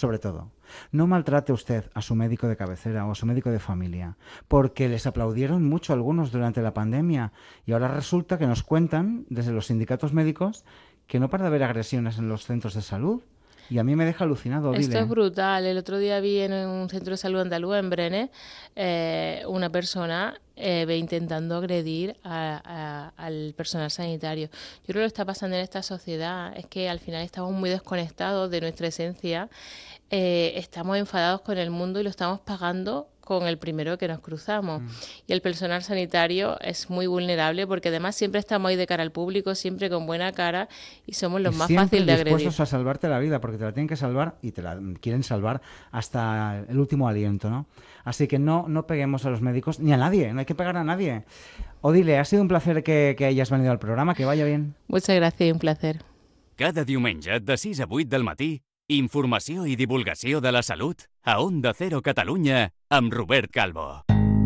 sobre todo, no maltrate usted a su médico de cabecera o a su médico de familia, porque les aplaudieron mucho algunos durante la pandemia y ahora resulta que nos cuentan desde los sindicatos médicos que no para de haber agresiones en los centros de salud. Y a mí me deja alucinado, Esto es dile. brutal. El otro día vi en un centro de salud andaluz, en Brenes, una persona ve intentando agredir al personal sanitario. Yo creo que lo que está pasando en esta sociedad es que al final estamos muy desconectados de nuestra esencia, estamos enfadados con el mundo y lo estamos pagando con el primero que nos cruzamos. Y el personal sanitario es muy vulnerable porque además siempre estamos ahí de cara al público, siempre con buena cara y somos Y los más siempre fáciles de agredir. dispuestos a salvarte la vida, porque te la tienen que salvar y te la quieren salvar hasta el último aliento, ¿no? Así que no peguemos a los médicos, ni a nadie, no hay que pegar a nadie. Odile, ha sido un placer que hayas venido al programa, que vaya bien. Muchas gracias y un placer. Cada diumenge de 6 a 8 del matí, informació i divulgació de la salut a Onda Cero Catalunya amb Robert Calvo.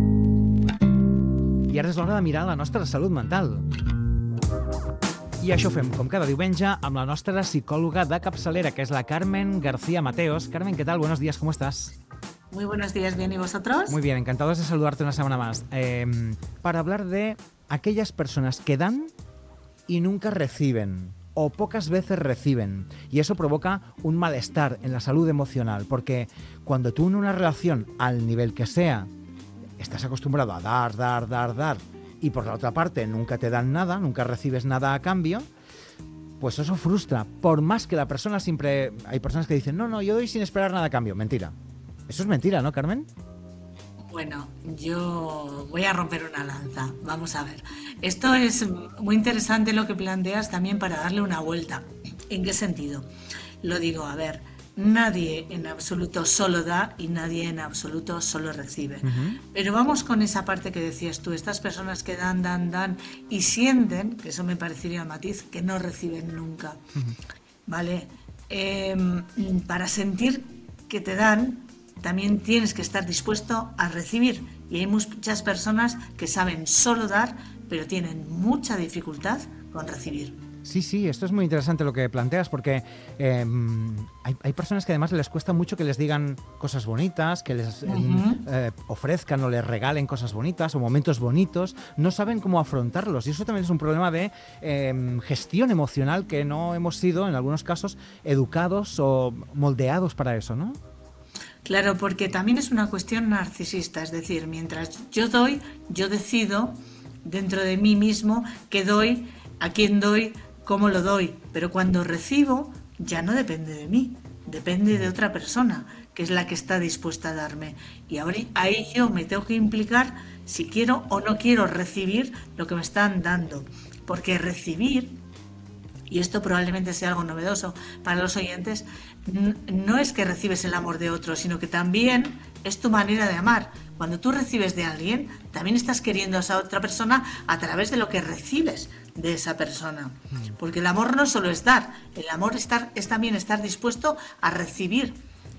I ara és l'hora de mirar la nostra salut mental. I això ho fem, com cada diumenge, amb la nostra psicòloga de capçalera, que és la Carmen García Mateos. Carmen, ¿qué tal? Buenos días, ¿cómo estás? Muy buenos días, ¿bien y vosotros? Muy bien, encantados de saludarte una semana más. Para hablar de aquellas personas que dan y nunca reciben, o pocas veces reciben, y eso provoca un malestar en la salud emocional, porque cuando tú en una relación, al nivel que sea, estás acostumbrado a dar, y por la otra parte nunca te dan nada, nunca recibes nada a cambio, pues eso frustra. Por más que la persona siempre... Hay personas que dicen, no, yo doy sin esperar nada a cambio. Mentira. Eso es mentira, ¿no, Carmen? Bueno, yo voy a romper una lanza. Vamos a ver. Esto es muy interesante lo que planteas también para darle una vuelta. ¿En qué sentido? Lo digo, a ver, nadie en absoluto solo da y nadie en absoluto solo recibe. Pero vamos con esa parte que decías tú, estas personas que dan y sienten, que eso me parecería un matiz, que no reciben nunca. ¿Vale? Para sentir que te dan, también tienes que estar dispuesto a recibir. Y hay muchas personas que saben solo dar, pero tienen mucha dificultad con recibir. Sí, esto es muy interesante lo que planteas, porque hay personas que además les cuesta mucho que les digan cosas bonitas, que les ofrezcan o les regalen cosas bonitas o momentos bonitos, no saben cómo afrontarlos, y eso también es un problema de gestión emocional, que no hemos sido, en algunos casos, educados o moldeados para eso, ¿no? Claro, porque también es una cuestión narcisista, es decir, mientras yo doy, yo decido dentro de mí mismo qué doy, a quién doy, cómo lo doy, pero cuando recibo ya no depende de mí, depende de otra persona, que es la que está dispuesta a darme. Y ahora ahí yo me tengo que implicar si quiero o no quiero recibir lo que me están dando, porque recibir, y esto probablemente sea algo novedoso para los oyentes, no es que recibes el amor de otro, sino que también es tu manera de amar. Cuando tú recibes de alguien, también estás queriendo a esa otra persona a través de lo que recibes de esa persona. Porque el amor no solo es dar, el amor es también estar dispuesto a recibir.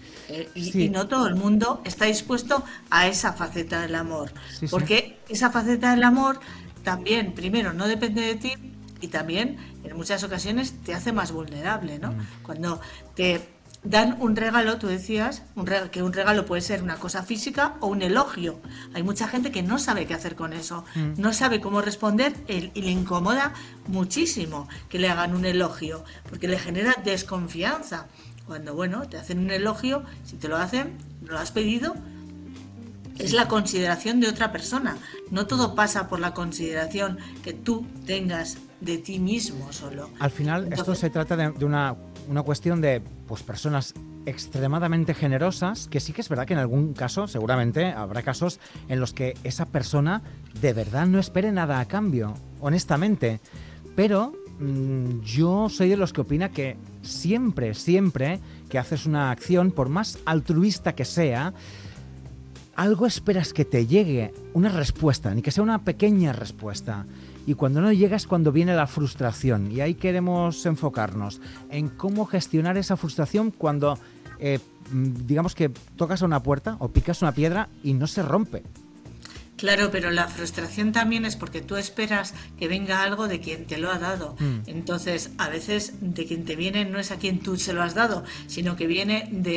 Y no todo el mundo está dispuesto a esa faceta del amor. Porque esa faceta del amor también, primero, no depende de ti, y también en muchas ocasiones te hace más vulnerable, ¿no? Cuando te dan un regalo, tú decías, que un regalo puede ser una cosa física o un elogio. Hay mucha gente que no sabe qué hacer con eso, no sabe cómo responder y le incomoda muchísimo que le hagan un elogio, porque le genera desconfianza. Cuando, bueno, te hacen un elogio, si te lo hacen, no lo has pedido, es la consideración de otra persona. No todo pasa por la consideración que tú tengas de ti mismo solo. Al final, entonces, esto se trata de una cuestión de pues personas extremadamente generosas, que sí que es verdad que en algún caso, seguramente habrá casos en los que esa persona de verdad no espere nada a cambio, honestamente. Pero yo soy de los que opina que siempre que haces una acción, por más altruista que sea, algo esperas que te llegue, una respuesta, ni que sea una pequeña respuesta. Y cuando no llega es cuando viene la frustración. Y ahí queremos enfocarnos en cómo gestionar esa frustración cuando, digamos que tocas a una puerta o picas una piedra y no se rompe. Claro, pero la frustración también es porque tú esperas que venga algo de quien te lo ha dado. Entonces, a veces de quien te viene no es a quien tú se lo has dado, sino que viene de